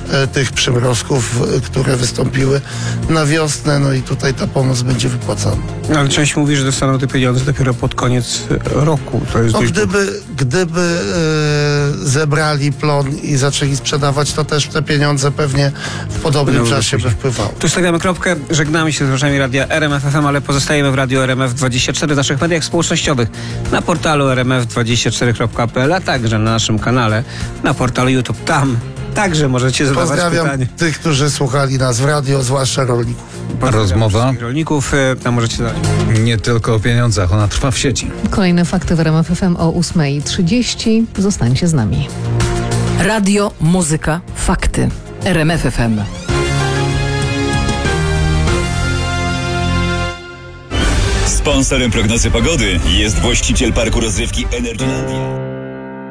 tych przymrozków, które wystąpiły na wiosnę, no i tutaj ta pomoc będzie wypłacana. Ale część mówi, że dostaną te pieniądze dopiero pod koniec roku. To jest Gdyby zebrali plon i zaczęli sprzedawać, to też te pieniądze pewnie w podobnym czasie by wpływały. Tu stawiamy kropkę, żegnamy się z słuchaczami radia RMF FM, ale pozostajemy w radiu RMF24, w naszych mediach społecznościowych, na portalu rmf24.pl, a także na naszym kanale, na portalu YouTube. Tam także możecie zadawać Pozdrawiam pytanie. tych, którzy słuchali nas w radio, zwłaszcza rolników. Rozmowa rolników, tam możecie zadać. nie tylko o pieniądzach, ona trwa w sieci. Kolejne fakty w RMF FM o 8:30. Zostańcie z nami. Radio, muzyka, fakty. RMF FM. Sponsorem prognozy pogody jest właściciel parku rozrywki Energylandia.